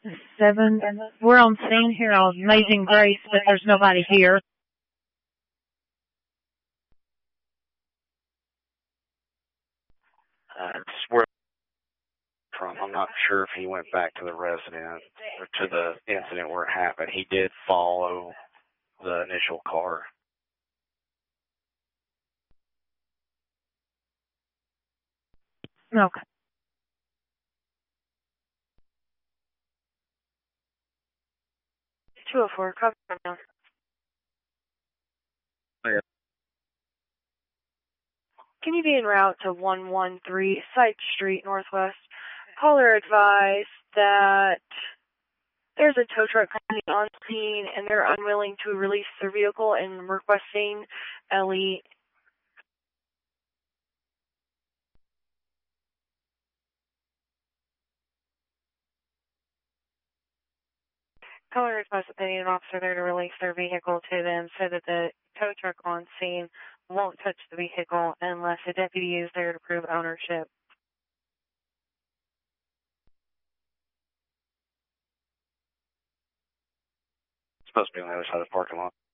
7. We're on scene here on Amazing Grace, but there's nobody here. It's where from. I'm not sure if he went back to the resident or to the incident where it happened. He did follow the initial car. Okay. .204, copy now. Yeah. Can you be en route to 113 Site Street Northwest? Caller advised that there's a tow truck company on scene and they're unwilling to release their vehicle and requesting LE. Caller advised that they need an officer there to release their vehicle to them so that the tow truck on scene won't touch the vehicle unless a deputy is there to prove ownership. It's supposed to be on the other side of the parking lot.